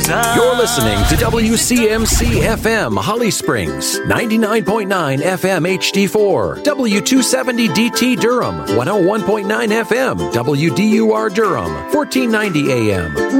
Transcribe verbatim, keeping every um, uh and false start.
You're listening to W C M C F M Holly Springs, ninety-nine point nine F M H D four, W two seventy D T Durham, one oh one point nine F M, W D U R Durham, fourteen ninety A M.